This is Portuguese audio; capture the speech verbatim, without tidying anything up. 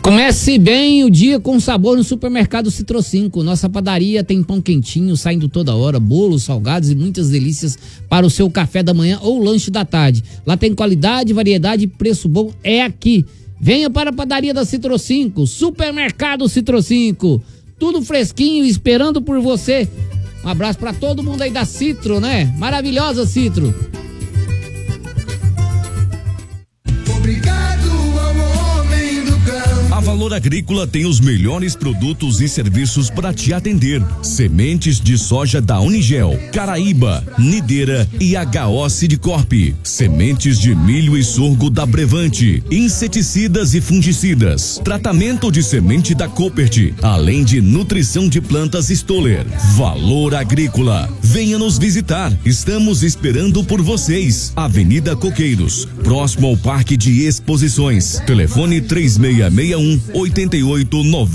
Comece bem o dia com sabor no Supermercado Citro cinco. Nossa padaria tem pão quentinho saindo toda hora, bolos, salgados e muitas delícias para o seu café da manhã ou lanche da tarde. Lá tem qualidade, variedade e preço bom. É aqui. Venha para a padaria da Citro cinco, Supermercado Citro cinco. Tudo fresquinho esperando por você. Um abraço para todo mundo aí da Citro, né? Maravilhosa Citro. Obrigado ao homem do campo. A Valor Agrícola tem os melhores produtos e serviços para te atender. Sementes de soja da Unigel, Caraíba, Nideira e H O Sidcorp. Sementes de milho e sorgo da Brevante. Inseticidas e fungicidas. Tratamento de semente da Copert. Além de nutrição de plantas Stoller. Valor Agrícola. Venha nos visitar. Estamos esperando por vocês. Avenida Coqueiros, próximo ao Parque de Exposições. Telefone três seis seis um, oito oito nove.